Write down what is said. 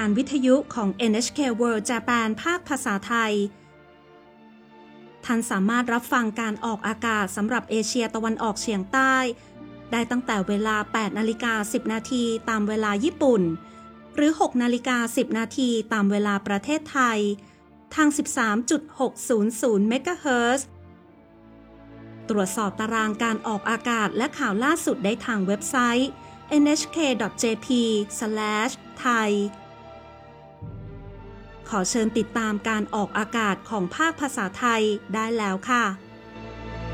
การวิทยุของ NHK World Japan ภาคภาษาไทยท่านสามารถรับฟังการออกอากาศสำหรับเอเชียตะวันออกเฉียงใต้ได้ตั้งแต่เวลา 8:10 นาทีตามเวลาญี่ปุ่นหรือ 6:10 นาทีตามเวลาประเทศไทยทาง 13.600 เมกะเฮิรตซ์ตรวจสอบตารางการออกอากาศและข่าวล่าสุดได้ทางเว็บไซต์ nhk.jp/thai ขอเชิญติดตามการออกอากาศของภาคภาษาไทยได้แล้วค่ะ